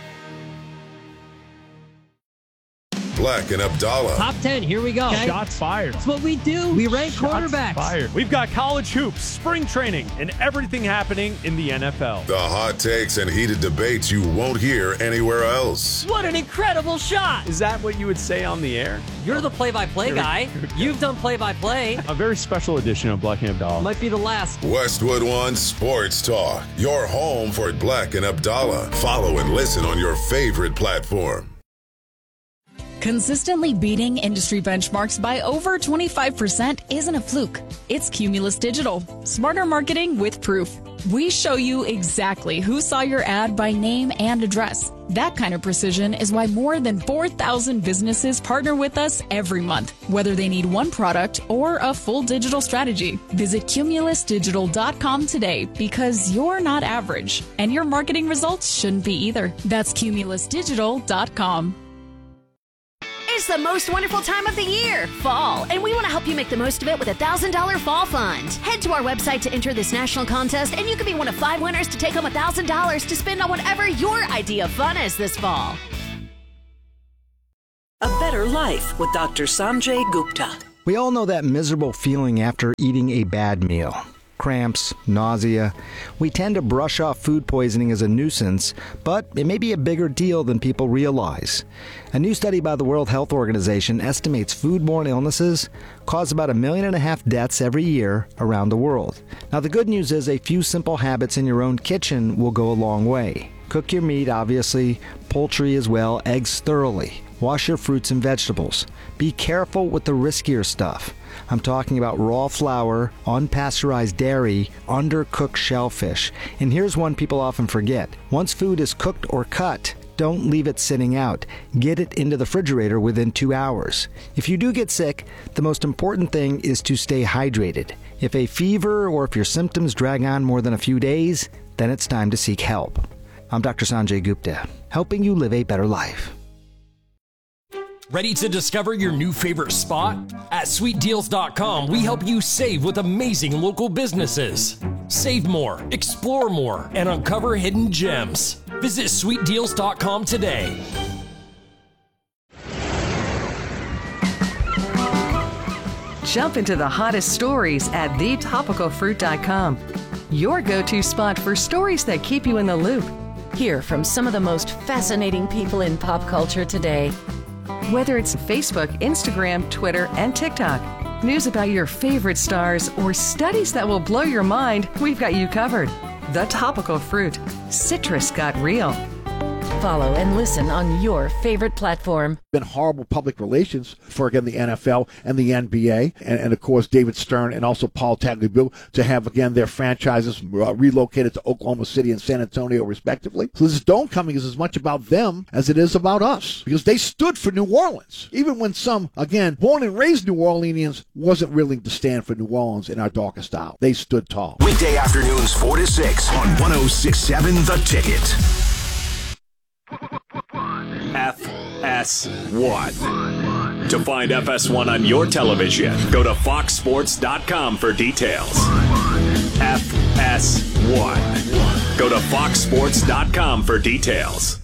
Black and Abdallah. Top ten, here we go. Okay. Shots fired. That's what we do. We rank Shots quarterbacks. Fired. We've got college hoops, spring training, and everything happening in the N F L. The hot takes and heated debates you won't hear anywhere else. What an incredible shot. Is that what you would say on the air? You're the play-by-play guy. You've done play-by-play. A very special edition of Black and Abdallah. Might be the last. Westwood One Sports Talk. Your home for Black and Abdallah. Follow and listen on your favorite platform. Consistently beating industry benchmarks by over twenty-five percent isn't a fluke. It's Cumulus Digital. Smarter marketing with proof. We show you exactly who saw your ad by name and address. That kind of precision is why more than four thousand businesses partner with us every month, whether they need one product or a full digital strategy. Visit cumulus digital dot com today, because you're not average, and your marketing results shouldn't be either. That's cumulus digital dot com. It's the most wonderful time of the year, fall, and we want to help you make the most of it with a one thousand dollars Fall Fund. Head to our website to enter this national contest, and you could be one of five winners to take home one thousand dollars to spend on whatever your idea of fun is this fall. A Better Life with Doctor Sanjay Gupta. We all know that miserable feeling after eating a bad meal. Cramps, nausea. We tend to brush off food poisoning as a nuisance, but it may be a bigger deal than people realize. A new study by the World Health Organization estimates foodborne illnesses cause about a million and a half deaths every year around the world. Now, the good news is a few simple habits in your own kitchen will go a long way. Cook your meat, obviously, poultry as well, eggs thoroughly. Wash your fruits and vegetables. Be careful with the riskier stuff. I'm talking about raw flour, unpasteurized dairy, undercooked shellfish. And here's one people often forget. Once food is cooked or cut, don't leave it sitting out. Get it into the refrigerator within two hours. If you do get sick, the most important thing is to stay hydrated. If a fever or if your symptoms drag on more than a few days, then it's time to seek help. I'm Doctor Sanjay Gupta, helping you live a better life. Ready to discover your new favorite spot? At sweet deals dot com, we help you save with amazing local businesses. Save more, explore more, and uncover hidden gems. Visit sweet deals dot com today. Jump into the hottest stories at the topical fruit dot com. Your go-to spot for stories that keep you in the loop. Hear from some of the most fascinating people in pop culture today. Whether it's Facebook, Instagram, Twitter, and TikTok, news about your favorite stars, or studies that will blow your mind, we've got you covered. The Topical Fruit. Citrus got real. Follow and listen on your favorite platform. Been horrible public relations for, again, the N F L and the N B A, and, and of course, David Stern and also Paul Tagliabue to have, again, their franchises uh, relocated to Oklahoma City and San Antonio, respectively. So this Homecoming is as much about them as it is about us, because they stood for New Orleans, even when some, again, born and raised New Orleanians wasn't willing to stand for New Orleans in our darkest hour. They stood tall. Weekday afternoons four to six on one oh six point seven The Ticket. F S one. To find F S one on your television, go to fox sports dot com for details. F S one. Go to fox sports dot com for details.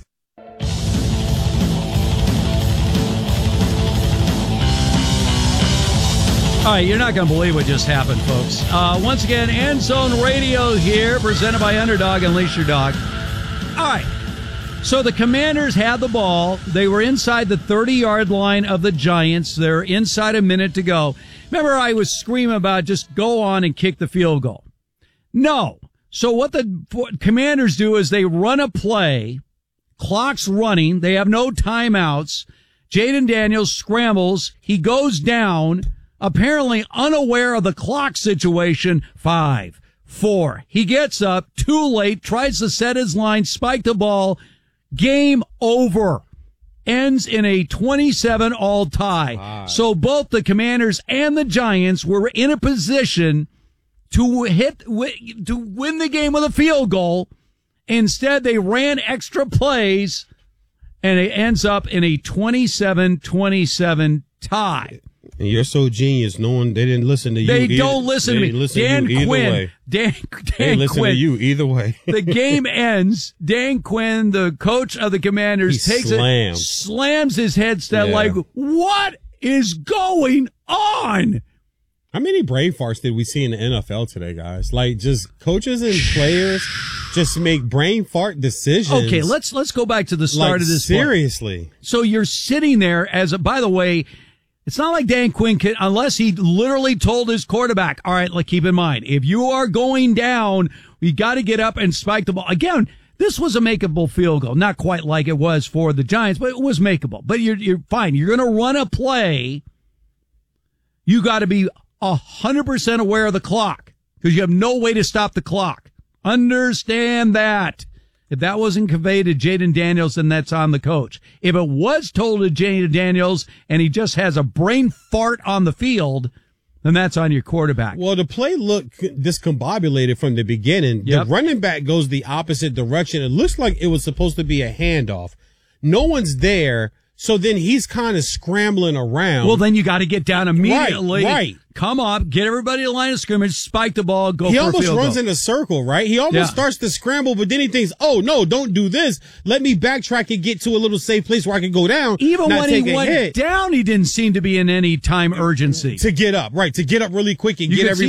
All right, you're not going to believe what just happened, folks. Uh, once again, End Zone Radio here, presented by Underdog. Unleash your dog. All right. So the Commanders had the ball. They were inside the thirty-yard line of the Giants. They're inside a minute to go. Remember, I was screaming about just go on and kick the field goal. No. So what the Commanders do is they run a play. Clock's running. They have no timeouts. Jaden Daniels scrambles. He goes down, apparently unaware of the clock situation. Five, four. He gets up too late, tries to set his line, spike the ball. Game over. Ends in a twenty-seven all tie. Wow. So both the Commanders and the Giants were in a position to hit, to win the game with a field goal. Instead, they ran extra plays, and it ends up in a twenty-seven twenty-seven tie. And you're so genius, knowing they didn't listen to you. They either. don't listen they to me. Listen Dan to you either Quinn. Way. Dan, Dan they listen Quinn. to you either way. The game ends. Dan Quinn, the coach of the Commanders, he takes slammed. it, slams his headset yeah. like, what is going on? How many brain farts did we see in the N F L today, guys? Like, just coaches and players just make brain fart decisions. Okay, let's let's go back to the start like, of this. Seriously. Part. So you're sitting there as a, by the way, it's not like Dan Quinn can, unless he literally told his quarterback, all right, like, keep in mind, if you are going down, we got to get up and spike the ball. Again, this was a makeable field goal. Not quite like it was for the Giants, but it was makeable. But you're, you're fine. You're going to run a play. You got to be one hundred percent aware of the clock because you have no way to stop the clock. Understand that. If that wasn't conveyed to Jaden Daniels, then that's on the coach. If it was told to Jaden Daniels and he just has a brain fart on the field, then that's on your quarterback. Well, the play looked discombobulated from the beginning. Yep. The running back goes the opposite direction. It looks like it was supposed to be a handoff. No one's there. So then he's kind of scrambling around. Well, then you got to get down immediately. Right, right. Come up, get everybody in line of scrimmage, spike the ball, go he for a field goal. He almost runs in a circle, right? He almost yeah. starts to scramble, but then he thinks, oh, no, don't do this. Let me backtrack and get to a little safe place where I can go down. Even when he went hit. down, he didn't seem to be in any time urgency. To get up, right, to get up really quick and you get everybody